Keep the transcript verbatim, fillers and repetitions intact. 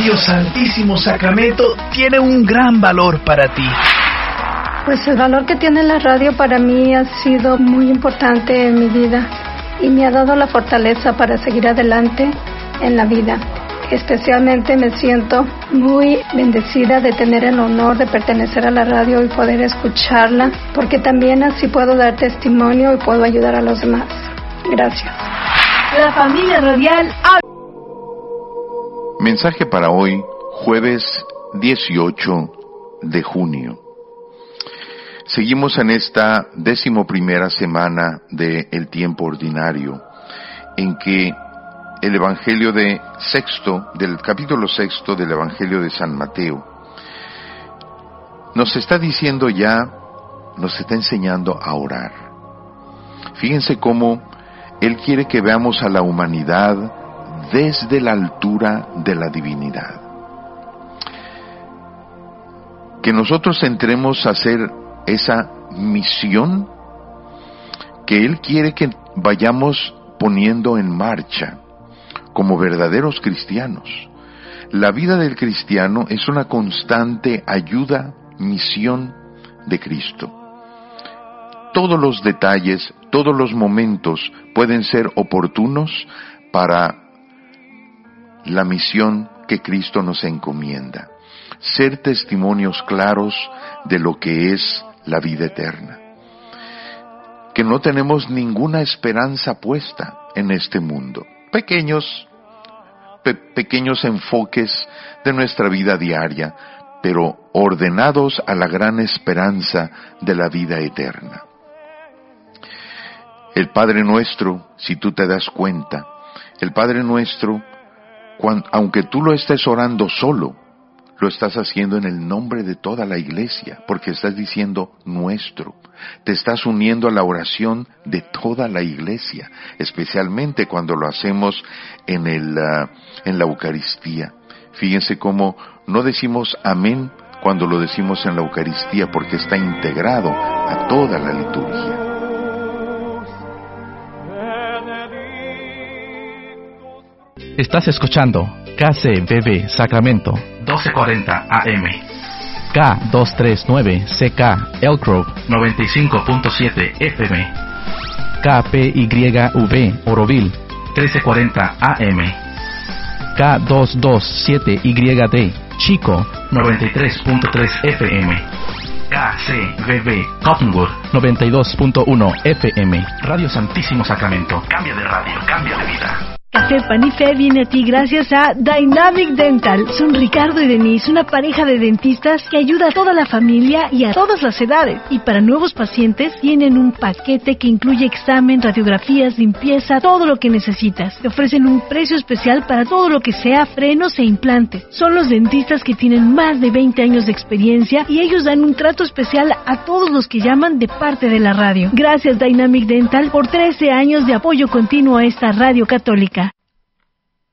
Radio Santísimo Sacramento tiene un gran valor para ti. Pues el valor que tiene la radio para mí ha sido muy importante en mi vida y me ha dado la fortaleza para seguir adelante en la vida. Especialmente me siento muy bendecida de tener el honor de pertenecer a la radio y poder escucharla, porque también así puedo dar testimonio y puedo ayudar a los demás. Gracias. La familia radial. Mensaje para hoy, jueves dieciocho de junio. Seguimos en esta decimoprimera semana del tiempo ordinario, en que el Evangelio de sexto, del capítulo sexto del Evangelio de San Mateo, nos está diciendo ya, nos está enseñando a orar. Fíjense cómo Él quiere que veamos a la humanidad desde la altura de la divinidad. Que nosotros entremos a hacer esa misión que Él quiere que vayamos poniendo en marcha como verdaderos cristianos. La vida del cristiano es una constante ayuda, misión de Cristo. Todos los detalles, todos los momentos pueden ser oportunos para la misión que Cristo nos encomienda. Ser testimonios claros de lo que es la vida eterna. Que no tenemos ninguna esperanza puesta en este mundo. Pequeños, pe- pequeños enfoques de nuestra vida diaria, pero ordenados a la gran esperanza de la vida eterna. El Padre Nuestro, si tú te das cuenta, el Padre Nuestro, cuando, aunque tú lo estés orando solo, lo estás haciendo en el nombre de toda la iglesia, porque estás diciendo nuestro. Te estás uniendo a la oración de toda la iglesia, especialmente cuando lo hacemos en el uh, en la Eucaristía. Fíjense cómo no decimos amén cuando lo decimos en la Eucaristía, porque está integrado a toda la liturgia. Estás escuchando K C B B Sacramento doce cuarenta A M, K doscientos treinta y nueve C K Elk Grove noventa y cinco punto siete F M, K P Y V Oroville trece cuarenta A M, K doscientos veintisiete Y D Chico noventa y tres punto tres F M, K C B B Cottonwood noventa y dos punto uno F M. Radio Santísimo Sacramento. Cambia de radio, cambia de vida. Café Pan y Fe viene a ti gracias a Dynamic Dental. Son Ricardo y Denise, una pareja de dentistas que ayuda a toda la familia y a todas las edades. Y para nuevos pacientes tienen un paquete que incluye examen, radiografías, limpieza, todo lo que necesitas. Te ofrecen un precio especial para todo lo que sea frenos e implantes. Son los dentistas que tienen más de veinte años de experiencia y ellos dan un trato especial a todos los que llaman de parte de la radio. Gracias Dynamic Dental por trece años de apoyo continuo a esta radio católica.